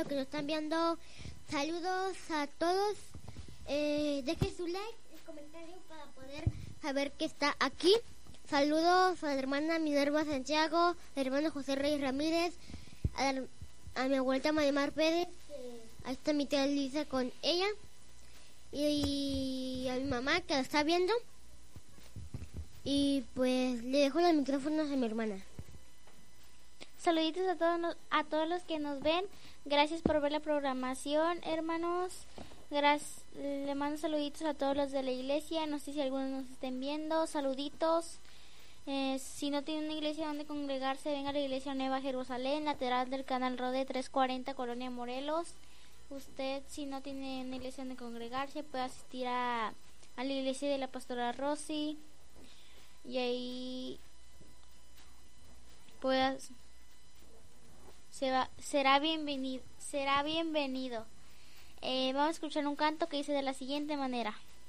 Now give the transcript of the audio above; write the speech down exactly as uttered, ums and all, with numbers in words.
que nos están viendo. Saludos a todos. Eh, deje su like y comentario para poder saber que está aquí. Saludos a la hermana Minerva Santiago, al hermano José Reyes Ramírez, a, la, a mi abuelita Marimar Pérez, eh, ahí está mi tía Lisa con ella, y, y a mi mamá que la está viendo. Y pues le dejo los micrófonos a mi hermana. Saluditos a todos, a todos los que nos ven. Gracias por ver la programación, hermanos. Gracias, le mando saluditos a todos los de la iglesia. No sé si algunos nos estén viendo. Saluditos. Eh, si no tiene una iglesia donde congregarse, venga a la iglesia Nueva Jerusalén, lateral del canal Rode trescientos cuarenta, Colonia Morelos. Usted, si no tiene una iglesia donde congregarse, puede asistir a, a la iglesia de la pastora Rosy. Y ahí puedas se va, será bienvenido será bienvenido eh, vamos a escuchar un canto que dice de la siguiente manera: